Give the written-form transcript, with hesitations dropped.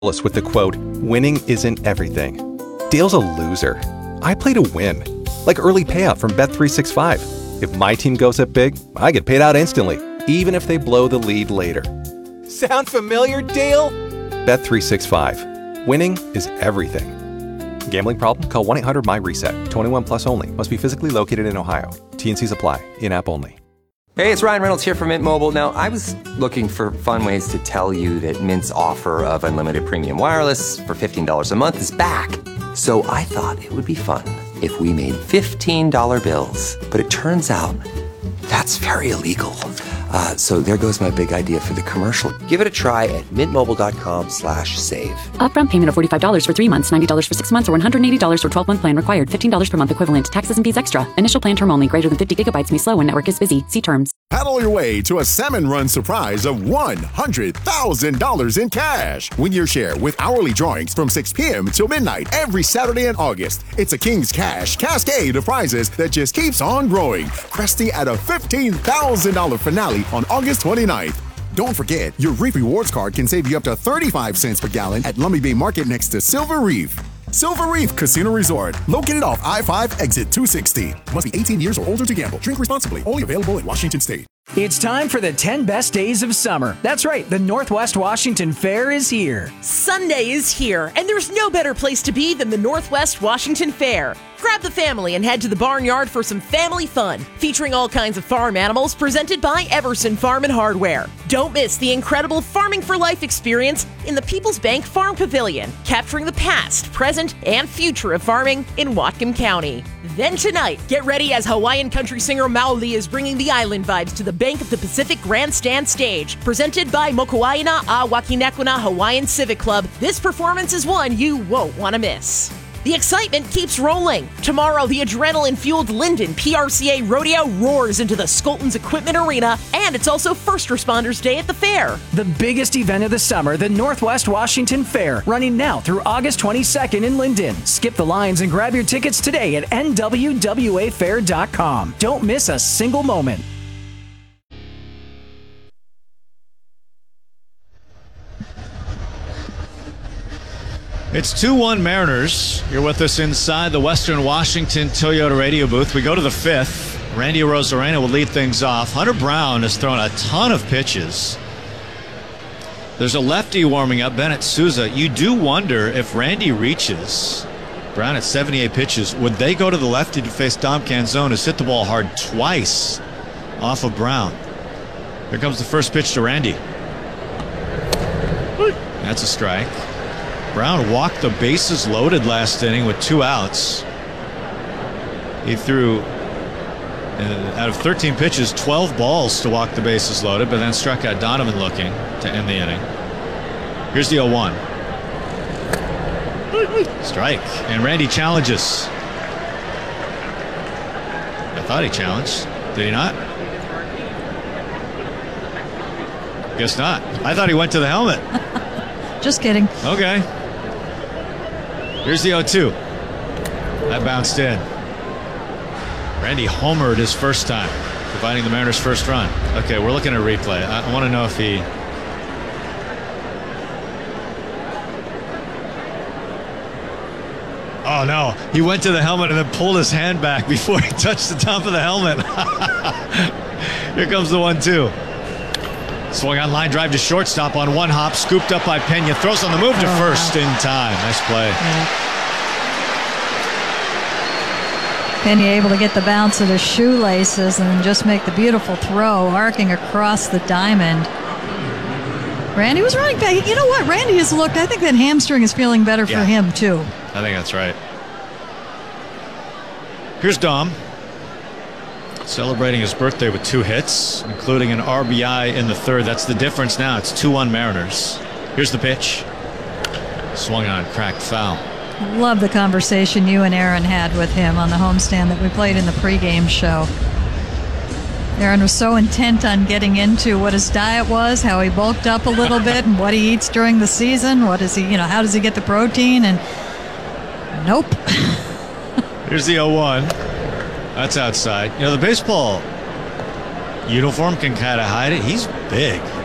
with the quote, "Winning isn't everything." Dale's a loser. I play to win. Like early payout from Bet365. If my team goes up big, I get paid out instantly, even if they blow the lead later. Sound familiar, Dale? Bet365. Winning is everything. Gambling problem? Call 1-800-MY-RESET. 21 plus only. Must be physically located in Ohio. T&Cs apply. In-app only. Hey, it's Ryan Reynolds here from Mint Mobile. Now, I was looking for fun ways to tell you that Mint's offer of unlimited premium wireless for $15 a month is back. So I thought it would be fun if we made $15 bills. But it turns out that's very illegal. So there goes my big idea for the commercial. Give it a try at mintmobile.com/save. Upfront payment of $45 for 3 months, $90 for 6 months, or $180 for 12-month plan required. $15 per month equivalent. Taxes and fees extra. Initial plan term only. Greater than 50 gigabytes may slow when network is busy. See terms. Paddle your way to a Salmon Run surprise of $100,000 in cash. Win your share with hourly drawings from 6 p.m. till midnight every Saturday in August. It's a King's Cash cascade of prizes that just keeps on growing, cresting at a $15,000 finale on August 29th. Don't forget, your Reef Rewards card can save you up to 35 cents per gallon at Lummi Bay Market next to Silver Reef. Silver Reef Casino Resort, located off I-5 exit 260. Must be 18 years or older to gamble. Drink responsibly. Only available in Washington State. It's time for the 10 best days of summer. That's right, the Northwest Washington Fair is here. Sunday is here, and there's no better place to be than the Northwest Washington Fair. Grab the family and head to the barnyard for some family fun, featuring all kinds of farm animals presented by Everson Farm and Hardware. Don't miss the incredible Farming for Life experience in the People's Bank Farm Pavilion, capturing the past, present, and future of farming in Whatcom County. Then tonight, get ready as Hawaiian country singer Maoli is bringing the island vibes to the Bank of the Pacific Grandstand stage. Presented by Mokuaina a Wakinekuna Hawaiian Civic Club, this performance is one you won't want to miss. The excitement keeps rolling. Tomorrow, the adrenaline-fueled Linden PRCA Rodeo roars into the Skolton's Equipment Arena, and it's also First Responders Day at the fair. The biggest event of the summer, the Northwest Washington Fair, running now through August 22nd in Linden. Skip the lines and grab your tickets today at nwwafair.com. Don't miss a single moment. It's 2-1 Mariners. You're with us inside the Western Washington Toyota radio booth. We go to the 5th. Randy Arozarena will lead things off. Hunter Brown has thrown a ton of pitches. There's a lefty warming up, Bennett Souza. You do wonder if Randy reaches Brown at 78 pitches. Would they go to the lefty to face Dom Canzone, who's hit the ball hard twice off of Brown? Here comes the first pitch to Randy. That's a strike. Brown walked the bases loaded last inning with 2 outs. He threw, out of 13 pitches, 12 balls to walk the bases loaded, but then struck out Donovan looking to end the inning. Here's the 0-1. Strike. And Randy challenges. I thought he challenged. Did he not? Guess not. I thought he went to the helmet. Just kidding. Okay. Here's the 0-2. That bounced in. Randy homered his first time, providing the Mariners' first run. Okay, we're looking at a replay. I want to know if he... Oh, no. He went to the helmet and then pulled his hand back before he touched the top of the helmet. Here comes the 1-2. Swung on line drive to shortstop on one hop, scooped up by Pena, throws on the move to first in time. Nice play. Yeah. Pena able to get the bounce of his shoelaces and just make the beautiful throw, arcing across the diamond. Randy was running back. You know what? Randy has looked, I think that hamstring is feeling better for him too. I think that's right. Here's Dom. Celebrating his birthday with 2 hits, including an RBI in the 3rd. That's the difference now. It's 2-1 Mariners. Here's the pitch. Swung on, cracked foul. Love the conversation you and Aaron had with him on the homestand that we played in the pregame show. Aaron was so intent on getting into what his diet was, how he bulked up a little bit, and what he eats during the season. What does he, how does he get the protein? And nope. Here's the 0-1. That's outside. The baseball uniform can kind of hide it. He's big.